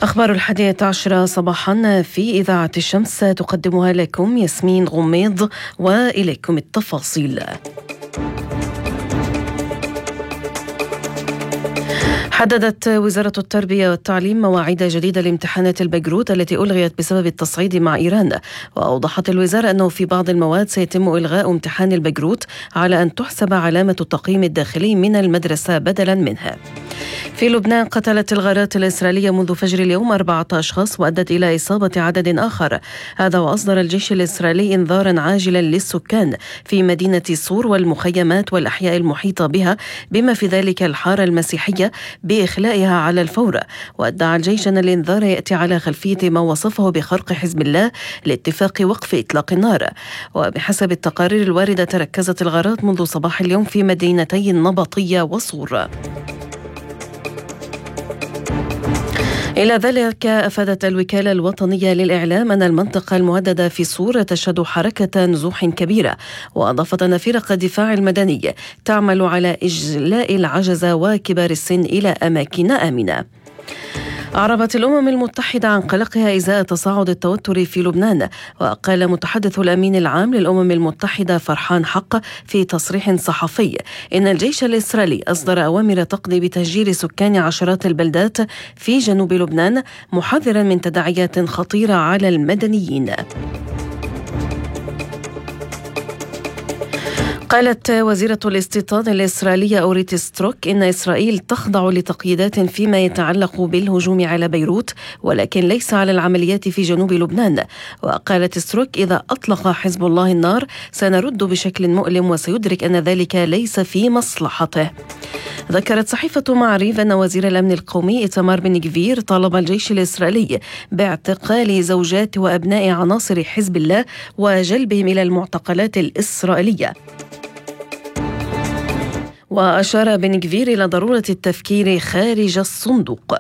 أخبار 11 صباحا في إذاعة الشمس تقدمها لكم ياسمين غميض، وإليكم التفاصيل. حددت وزارة التربية والتعليم مواعيد جديدة لامتحانات البكالوريوس التي ألغيت بسبب التصعيد مع إيران. وأوضحت الوزارة أنه في بعض المواد سيتم إلغاء امتحان البكالوريوس على أن تحسب علامة التقييم الداخلي من المدرسة بدلا منها. في لبنان قتلت الغارات الإسرائيلية منذ فجر اليوم 4 أشخاص وأدت إلى إصابة عدد آخر. هذا وأصدر الجيش الإسرائيلي إنذارا عاجلا للسكان في مدينة صور والمخيمات والأحياء المحيطة بها، بما في ذلك الحارة المسيحية، بإخلائها على الفور. وادعى الجيش أن الإنذار يأتي على خلفية ما وصفه بخرق حزب الله لاتفاق وقف إطلاق النار. وبحسب التقارير الواردة تركزت الغارات منذ صباح اليوم في مدينتي النبطية وصور. إلى ذلك أفادت الوكالة الوطنية للإعلام أن المنطقة المهددة في صور تشهد حركة نزوح كبيرة، وأضافت أن فرق الدفاع المدني تعمل على إجلاء العجزة وكبار السن إلى أماكن آمنة. أعربت الأمم المتحدة عن قلقها إزاء تصاعد التوتر في لبنان. وقال متحدث الأمين العام للأمم المتحدة فرحان حق في تصريح صحفي إن الجيش الإسرائيلي أصدر أوامر تقضي بتهجير سكان عشرات البلدات في جنوب لبنان، محذرا من تداعيات خطيرة على المدنيين. قالت وزيرة الاستيطان الإسرائيلية أوريت ستروك إن إسرائيل تخضع لتقييدات فيما يتعلق بالهجوم على بيروت، ولكن ليس على العمليات في جنوب لبنان. وقالت ستروك إذا أطلق حزب الله النار سنرد بشكل مؤلم، وسيدرك أن ذلك ليس في مصلحته. ذكرت صحيفة معريف أن وزير الأمن القومي إيتمار بن غفير طالب الجيش الإسرائيلي باعتقال زوجات وأبناء عناصر حزب الله وجلبهم إلى المعتقلات الإسرائيلية. وأشار بن غفير إلى ضرورة التفكير خارج الصندوق.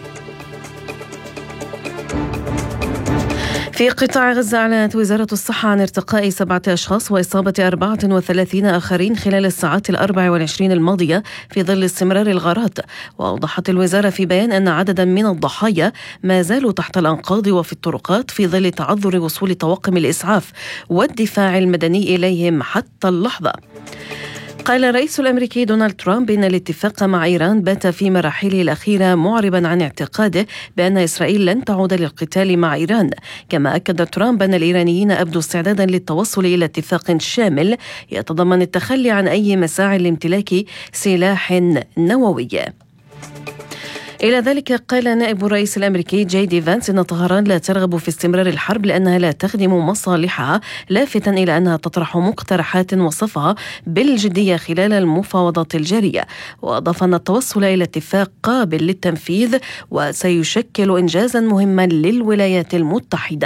في قطاع غزة أعلنت وزارة الصحة عن ارتقاء 7 أشخاص وإصابة 34 آخرين خلال الساعات 24 الماضية في ظل استمرار الغارات. وأوضحت الوزارة في بيان أن عددا من الضحايا ما زالوا تحت الأنقاض وفي الطرقات في ظل تعذر وصول طواقم الإسعاف والدفاع المدني إليهم حتى اللحظة. قال الرئيس الأمريكي دونالد ترامب إن الاتفاق مع إيران بات في مراحله الأخيرة، معربا عن اعتقاده بأن إسرائيل لن تعود للقتال مع إيران. كما أكد ترامب أن الإيرانيين أبدوا استعدادا للتوصل إلى اتفاق شامل يتضمن التخلي عن أي مساعي لامتلاك سلاح نووي. إلى ذلك قال نائب الرئيس الأمريكي جي دي فانس إن طهران لا ترغب في استمرار الحرب لأنها لا تخدم مصالحها، لافتا إلى أنها تطرح مقترحات وصفها بالجدية خلال المفاوضات الجارية. وأضاف أن التوصل إلى اتفاق قابل للتنفيذ وسيشكل إنجازا مهما للولايات المتحدة.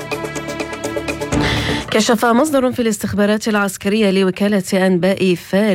كشف مصدر في الاستخبارات العسكرية لوكالة أنباء